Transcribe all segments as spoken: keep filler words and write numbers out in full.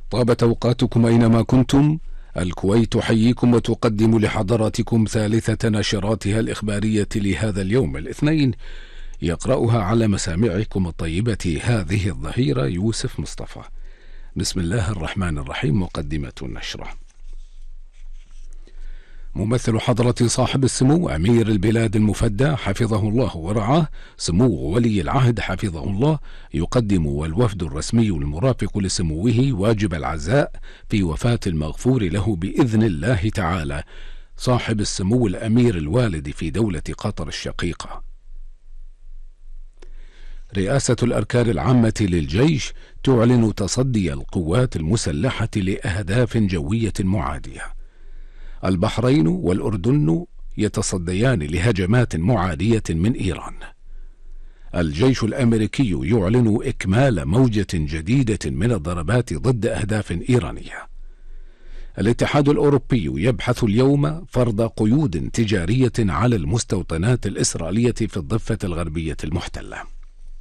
طابت أوقاتكم أينما كنتم. الكويت تحييكم وتقدم لحضراتكم ثالثة نشراتها الإخبارية لهذا اليوم الاثنين، يقرأها على مسامعكم الطيبة هذه الظهيرة يوسف مصطفى. بسم الله الرحمن الرحيم. مقدمة النشرة. ممثل حضرة صاحب السمو أمير البلاد المفدى حفظه الله ورعاه سمو ولي العهد حفظه الله يقدم والوفد الرسمي المرافق لسموه واجب العزاء في وفاة المغفور له بإذن الله تعالى صاحب السمو الأمير الوالد في دولة قطر الشقيقة. رئاسة الأركان العامة للجيش تعلن تصدي القوات المسلحة لأهداف جوية معادية. البحرين والأردن يتصديان لهجمات معادية من إيران. الجيش الأمريكي يعلن إكمال موجة جديدة من الضربات ضد أهداف إيرانية. الاتحاد الأوروبي يبحث اليوم فرض قيود تجارية على المستوطنات الإسرائيلية في الضفة الغربية المحتلة.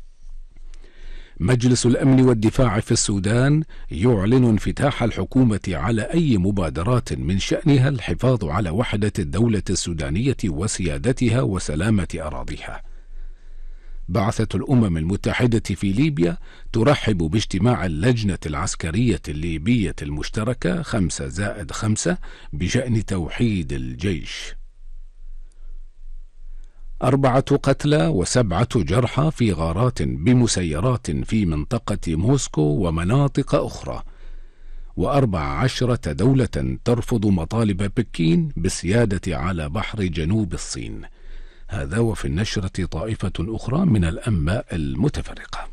مجلس الأمن والدفاع في السودان يعلن انفتاح الحكومة على أي مبادرات من شأنها الحفاظ على وحدة الدولة السودانية وسيادتها وسلامة أراضيها. بعثة الأمم المتحدة في ليبيا ترحب باجتماع اللجنة العسكرية الليبية المشتركة خمسة زائد خمسة بشأن توحيد الجيش. أربعة قتلى وسبعة جرحى في غارات بمسيرات في منطقة موسكو ومناطق أخرى. وأربع عشرة دولة ترفض مطالب بكين بالسيادة على بحر جنوب الصين. هذا وفي النشرة طائفة أخرى من الأنباء المتفرقة.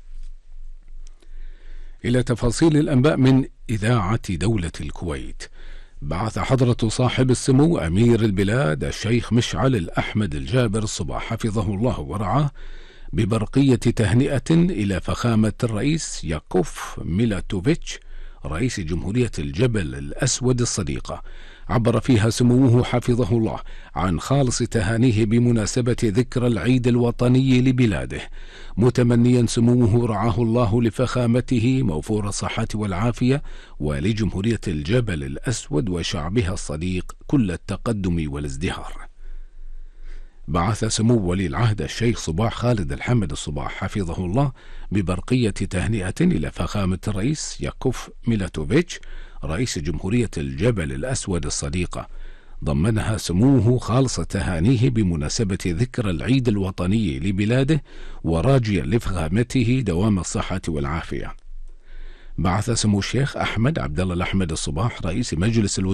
إلى تفاصيل الأنباء من إذاعة دولة الكويت. بعث حضرة صاحب السمو أمير البلاد الشيخ مشعل الأحمد الجابر الصباح حفظه الله ورعاه ببرقية تهنئة إلى فخامة الرئيس ياكوف ميلاتوفيتش رئيس جمهورية الجبل الأسود الصديقة. عبر فيها سموه حفظه الله عن خالص تهانيه بمناسبة ذكرى العيد الوطني لبلاده، متمنيا سموه رعاه الله لفخامته موفور الصحة والعافية ولجمهورية الجبل الأسود وشعبها الصديق كل التقدم والازدهار. بعث سمو ولي العهد الشيخ صباح خالد الحمد الصباح حفظه الله ببرقية تهنئة إلى فخامة الرئيس ياكوف ميلاتوفيتش رئيس جمهورية الجبل الأسود الصديقة، ضمنها سموه خالص تهانيه بمناسبة ذكرى العيد الوطني لبلاده وراجيا لفخامته دوام الصحة والعافية. بعث سمو الشيخ أحمد عبد الله الأحمد الصباح رئيس مجلس الوزراء